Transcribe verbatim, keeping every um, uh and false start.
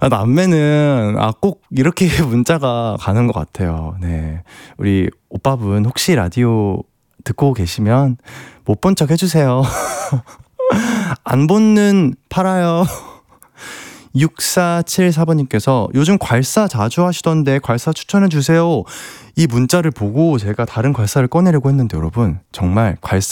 아, 남매는 아, 꼭 이렇게 문자가 가는 것 같아요. 네, 우리 오빠분 혹시 라디오 듣고 계시면 못 본 척 해주세요. 안 본는 팔아요. 육사칠사 번님께서 요즘 괄사 자주 하시던데 괄사 추천해주세요. 이 문자를 보고 제가 다른 괄사를 꺼내려고 했는데 여러분 정말 괄사